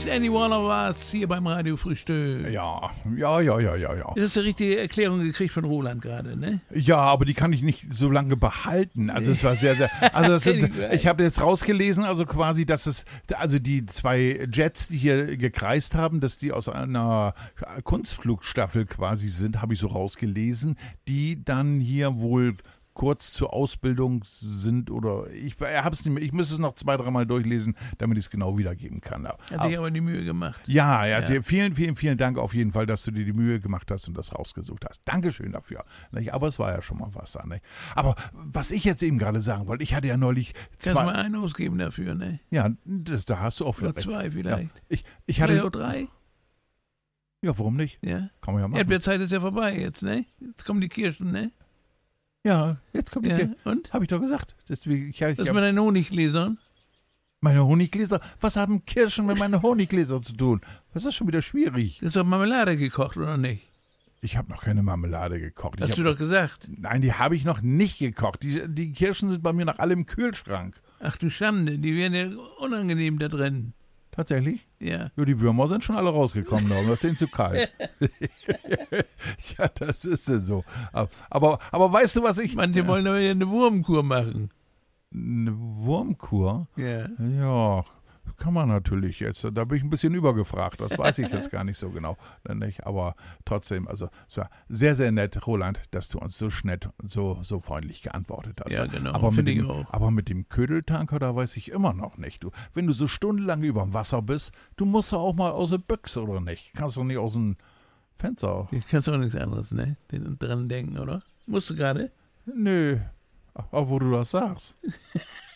Is any one of us hier beim Radiofrühstück. Ja. Das ist eine richtige Erklärung gekriegt von Roland gerade, ne? Ja, aber die kann ich nicht so lange behalten. Also es war sehr, sehr, also ich habe jetzt rausgelesen, also quasi, dass es, also die 2 Jets, die hier gekreist haben, dass die aus einer Kunstflugstaffel quasi sind, habe ich so rausgelesen, die dann hier wohl kurz zur Ausbildung sind oder ich habe es nicht mehr, ich müsste es noch 2-3 Mal durchlesen, damit ich es genau wiedergeben kann. Hat sich aber die Mühe gemacht. Ja, also vielen, vielen, vielen Dank auf jeden Fall, dass du dir die Mühe gemacht hast und das rausgesucht hast. Dankeschön dafür. Aber es war ja schon mal was da. Aber was ich jetzt eben gerade sagen wollte, ich hatte ja neulich Kannst du mal einen ausgeben dafür, ne? Ja, da hast du auch Oder vielleicht 2 vielleicht. Ja, ich hatte vielleicht auch 3. Ja, warum nicht? Ja. Kann man ja machen. Erdbeerzeit ist ja vorbei jetzt, ne? Jetzt kommen die Kirschen, ne? Ja, jetzt kommt die Und? Habe ich doch gesagt. Deswegen, Was mit deinen Honiggläsern? Meine Honiggläser? Was haben Kirschen mit meinen Honiggläsern zu tun? Das ist schon wieder schwierig. Das ist doch Marmelade gekocht, oder nicht? Ich habe noch keine Marmelade gekocht. Hast du doch gesagt. Nein, die habe ich noch nicht gekocht. Die Kirschen sind bei mir noch alle im Kühlschrank. Ach du Schande, die werden ja unangenehm da drin. Tatsächlich? Ja. Ja, die Würmer sind schon alle rausgekommen, aber das ist denen zu kalt. Ja, das ist denn so. Aber weißt du, was ich... Manche wollen aber ja eine Wurmkur machen. Eine Wurmkur? Ja. Ja, kann man natürlich jetzt. Da bin ich ein bisschen übergefragt. Das weiß ich jetzt gar nicht so genau. Aber trotzdem, also es war sehr, sehr nett, Roland, dass du uns so schnell, so freundlich geantwortet hast. Ja, genau. Aber mit dem Ködeltanker, da weiß ich immer noch nicht. Wenn du so stundenlang über dem Wasser bist, du musst ja auch mal aus der Büchse, oder nicht? Kannst du nicht aus dem Fenster. Ich kannst auch nichts anderes, ne? Dran denken, oder? Musst du gerade? Nö. Aber wo du das sagst.